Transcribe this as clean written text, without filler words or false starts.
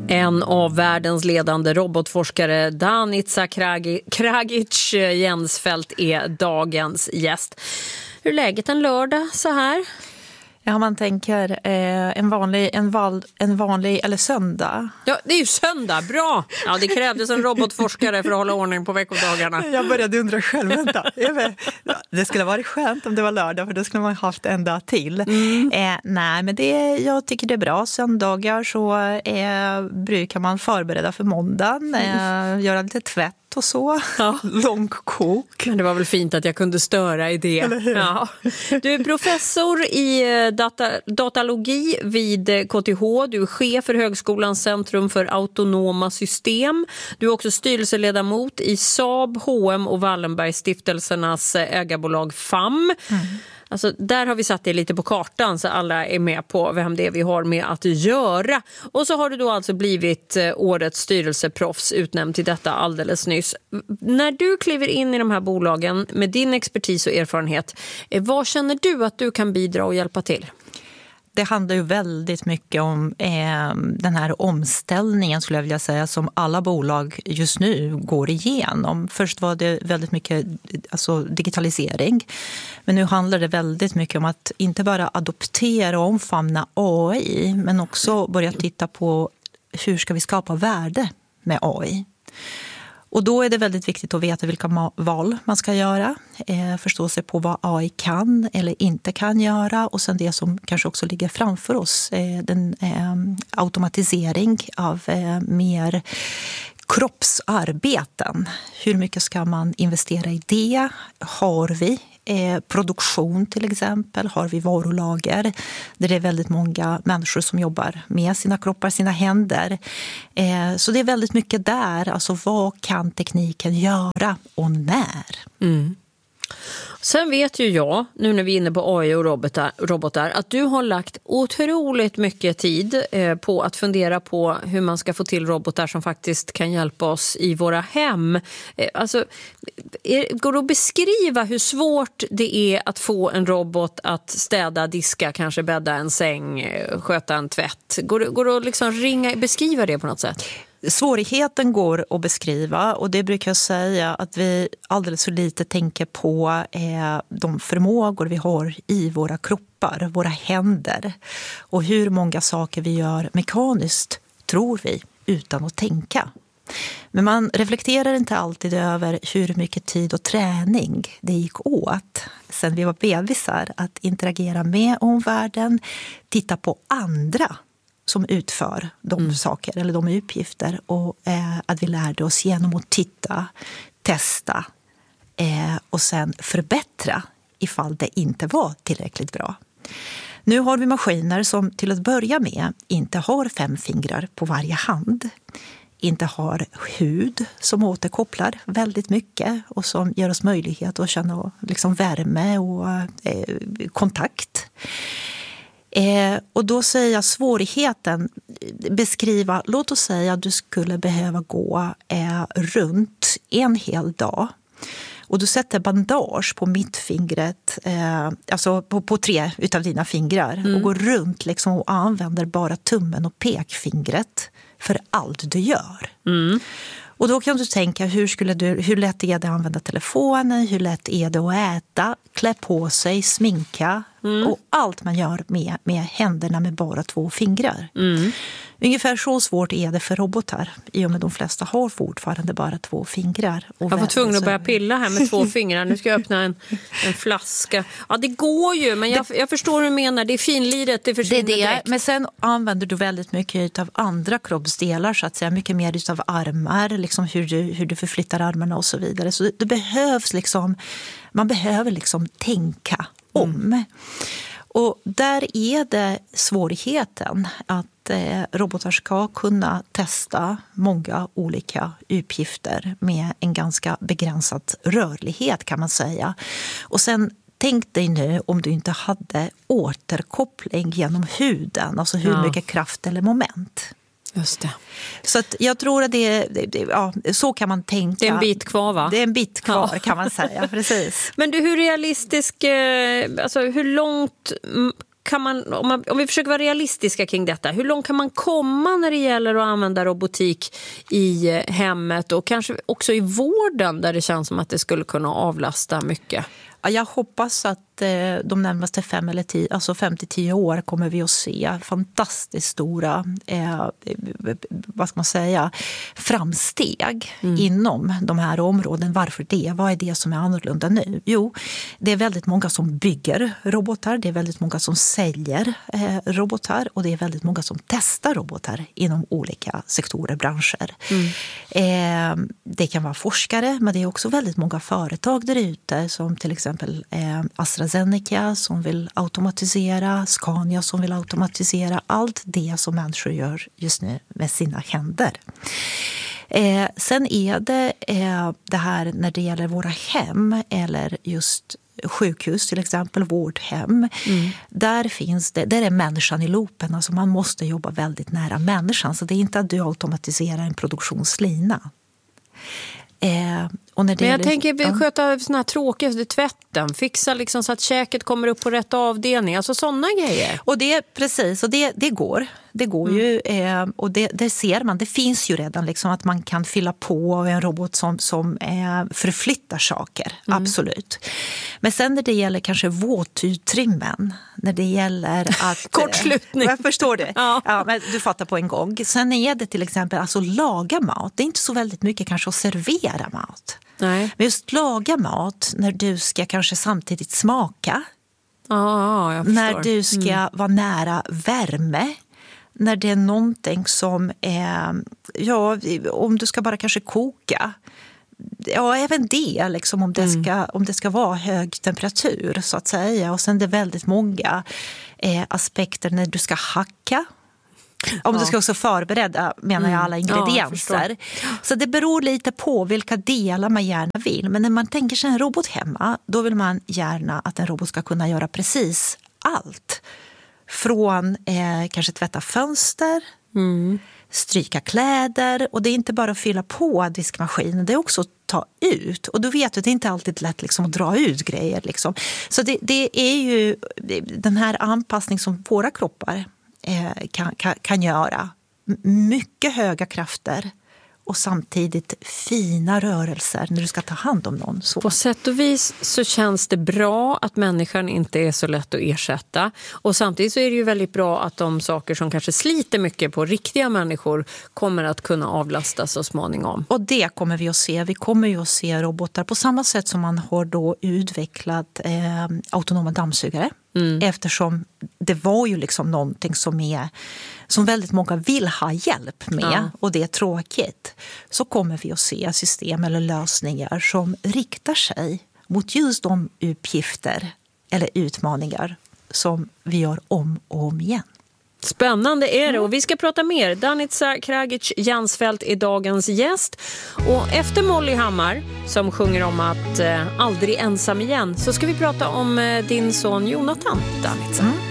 En av världens ledande robotforskare, Danica Kragic Jensfelt, är dagens gäst. Hur är läget en lördag så här? Ja, man tänker en vanlig eller söndag. Ja, det är ju söndag, bra! Ja, det krävdes en robotforskare för att hålla ordning på veckodagarna. Jag började undra själv, vänta. Det skulle vara skönt om det var lördag, för då skulle man haft en dag till. Nej, men jag tycker det är bra. Söndagar så brukar man förbereda för måndagen, göra lite tvätt och så. Ja. Långkok. Men det var väl fint att jag kunde störa i det. Ja. Du är professor i datalogi vid KTH. Du är chef för Högskolans centrum för autonoma system. Du är också styrelseledamot i Saab, H&M och Wallenberg-stiftelsernas ägarbolag FAM. Alltså, där har vi satt det lite på kartan så alla är med på vem det är vi har med att göra. Och så har du då alltså blivit årets styrelseproffs, utnämnd till detta alldeles nyss. När du kliver in i de här bolagen med din expertis och erfarenhet, vad känner du att du kan bidra och hjälpa till? Det handlar ju väldigt mycket om den här omställningen, skulle jag vilja säga, som alla bolag just nu går igenom. Först var det väldigt mycket digitalisering, men nu handlar det väldigt mycket om att inte bara adoptera och omfamna AI, men också börja titta på hur ska vi skapa värde med AI. Och då är det väldigt viktigt att veta vilka val man ska göra, förstå sig på vad AI kan eller inte kan göra, och sen det som kanske också ligger framför oss, den automatisering av mer kroppsarbeten. Hur mycket ska man investera i det? Har vi produktion till exempel? Har vi varulager? Där det är väldigt många människor som jobbar med sina kroppar, sina händer. Så det är väldigt mycket där. Alltså, vad kan tekniken göra och när? Sen vet ju jag, nu när vi är inne på AI och robotar, att du har lagt otroligt mycket tid på att fundera på hur man ska få till robotar som faktiskt kan hjälpa oss i våra hem. Alltså, går det att beskriva hur svårt det är att få en robot att städa, diska, kanske bädda en säng, sköta en tvätt? Går det att liksom beskriva det på något sätt? Svårigheten går att beskriva, och det brukar jag säga att vi alldeles för lite tänker på de förmågor vi har i våra kroppar, våra händer, och hur många saker vi gör mekaniskt, tror vi, utan att tänka. Men man reflekterar inte alltid över hur mycket tid och träning det gick åt sen vi var bebisar att interagera med omvärlden, titta på andra som utför de saker eller de uppgifter, och att vi lärde oss genom att titta, testa och sen förbättra ifall det inte var tillräckligt bra. Nu har vi maskiner som till att börja med inte har 5 fingrar på varje hand, inte har hud som återkopplar väldigt mycket och som ger oss möjlighet att känna liksom värme och kontakt. Och då säger jag svårigheten, beskriva, låt oss säga att du skulle behöva gå runt en hel dag, och du sätter bandage på mittfingret, alltså på 3 utav dina fingrar, och går runt liksom och använder bara tummen och pekfingret för allt du gör. Och då kan du tänka, hur lätt är det att använda telefonen, hur lätt är det att äta, klä på sig, sminka och allt man gör med händerna med bara 2 fingrar. Ungefär så svårt är det för robotar, i och med de flesta har fortfarande bara 2 fingrar. Jag var tvungen att börja pilla här med 2 fingrar. Nu ska jag öppna en flaska. Ja, det går ju, men jag förstår hur du menar. Det är finliret, det försvinner direkt. Men sen använder du väldigt mycket av andra kroppsdelar, så att säga. Mycket mer av armar, liksom hur du förflyttar armarna och så vidare. Så det behövs man behöver tänka om. Och där är det svårigheten att robotar ska kunna testa många olika uppgifter med en ganska begränsad rörlighet, kan man säga. Och sen tänk dig nu om du inte hade återkoppling genom huden, alltså hur mycket kraft eller moment. Just det. Så att jag tror att så kan man tänka. Det är en bit kvar, va? Det är en bit kvar, kan man säga, precis. Men du, hur realistisk, alltså hur långt kan man, om vi försöker vara realistiska kring detta, hur långt kan man komma när det gäller att använda robotik i hemmet och kanske också i vården där det känns som att det skulle kunna avlasta mycket? Ja, jag hoppas att de närmaste 5-10 år kommer vi att se fantastiskt stora framsteg inom de här områden. Varför det? Vad är det som är annorlunda nu? Jo, det är väldigt många som bygger robotar, det är väldigt många som säljer robotar och det är väldigt många som testar robotar inom olika sektorer, branscher. Det kan vara forskare, men det är också väldigt många företag där ute som till exempel AstraZeneca som vill automatisera, Scania som vill automatisera, allt det som människor gör just nu med sina händer. Sen är det här när det gäller våra hem eller just sjukhus till exempel, vårdhem. Där är människan i loopen, alltså man måste jobba väldigt nära människan, så det är inte att du automatiserar en produktionslina. Men jag tänker sköta såna här tråkiga tvätten, fixa liksom så att käket kommer upp på rätt avdelning, alltså sådana grejer. Och det precis, och det går ju, och det ser man, det finns ju redan liksom att man kan fylla på en robot som förflyttar saker, absolut. Men sen när det gäller kanske våtutrymmen, när det gäller att kortslutning. Jag förstår det. Ja, men du fattar på en gång. Sen är det till exempel alltså laga mat. Det är inte så väldigt mycket kanske att servera mat. Nej. Men just laga mat när du ska kanske samtidigt smaka. Jag förstår. När du ska vara nära värme. När det är någonting som om du ska bara kanske koka. Ja, även det liksom, om det ska vara hög temperatur så att säga. Och sen är det väldigt många aspekter när du ska hacka. Om du ska också förbereda, menar jag, alla ingredienser. Så det beror lite på vilka delar man gärna vill. Men när man tänker sig en robot hemma, då vill man gärna att en robot ska kunna göra precis allt. Från kanske tvätta fönster, stryka kläder. Och det är inte bara att fylla på diskmaskinen, det är också att ta ut. Och då vet du att det är inte alltid lätt liksom, att dra ut grejer. Liksom. Så det är ju den här anpassningen som våra kroppar kan göra. Mycket höga krafter och samtidigt fina rörelser när du ska ta hand om någon. Så. På sätt och vis så känns det bra att människan inte är så lätt att ersätta. Och samtidigt så är det ju väldigt bra att de saker som kanske sliter mycket på riktiga människor kommer att kunna avlastas så småningom. Och det kommer vi att se. Vi kommer ju att se robotar på samma sätt som man har då utvecklat autonoma dammsugare. Eftersom det var ju liksom någonting som väldigt många vill ha hjälp med och det är tråkigt, så kommer vi att se system eller lösningar som riktar sig mot just de uppgifter eller utmaningar som vi gör om och om igen. Spännande är det och vi ska prata mer. Danica Kragic-Jansfelt är dagens gäst. Och efter Molly Hammar som sjunger om att aldrig ensam igen, så ska vi prata om din son Jonathan, Danica.